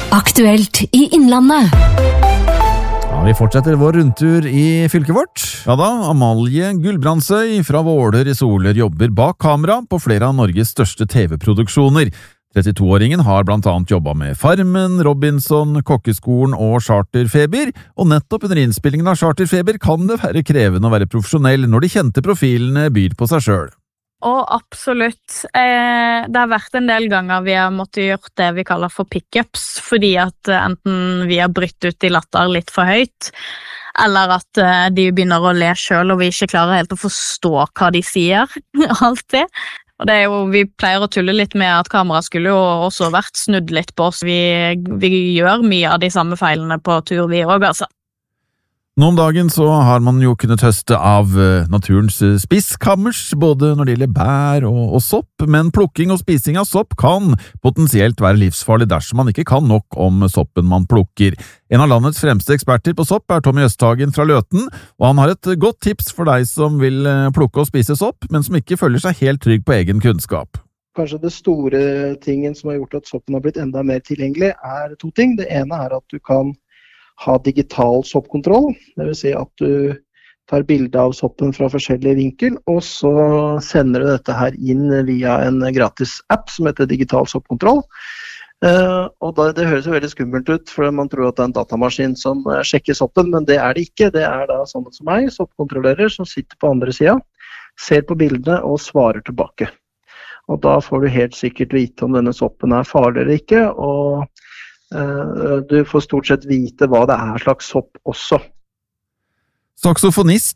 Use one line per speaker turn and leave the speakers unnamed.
Aktuelt i Innlandet.
Ja, vi fortsetter vår rundtur i fylket vårt. Ja da, Amalie Gulbrandsøy fra Våler i Soler jobber bak kamera på flere av Norges største TV-produksjoner. 32-åringen har blant annet jobbet med Farmen, Robinson, Kokkeskolen og Charterfeber, og nettopp under innspillingen av Charterfeber kan det være krevende å være profesjonell når de kjente profilene byr på seg selv.
Og absolutt. Det har vært en del ganger vi har måttet gjort det vi kaller for pick-ups, fordi at enten vi har brytt ut i latter litt for høyt, eller at de begynner å le selv, og vi ikke klarer helt å forstå hva de sier, alltid. Og det er jo, vi pleier å tulle litt med at kamera skulle jo også vært snudd litt på oss. Vi gjør mye av de samme feilene på tur vi også, altså.
Nå om dagen så har man jo kunnet høste av naturens spisskammers, både når det gjelder bær og sopp, men plukking og spising av sopp kan potensielt være livsfarlig dersom man ikke kan nok om soppen man plukker. En av landets fremste eksperter på sopp er Tommy Østhagen fra Løten, og han har et godt tips for deg som vil plukke og spise sopp, men som ikke føler seg helt trygg på egen kunnskap.
Kanskje det store tingen som har gjort at soppen har blitt enda mer tilgjengelig er to ting. Det ene er at du kan ha digital soppkontroll, det vil si at du tar bilde av soppen fra forskjellige vinkel, og så sender du dette her inn via en gratis app som heter digital soppkontroll. Og det høres jo veldig skummelt ut, for man tror at det er en datamaskin som sjekker soppen, men det er det ikke. Det er da sånne som meg, soppkontrollerer, som sitter på andre siden, ser på bildene og svarer tilbake. Og da får du helt sikkert vite om denne soppen er farlig eller ikke, og du får stort sett vite hva det er slags sopp også.
Saksofonist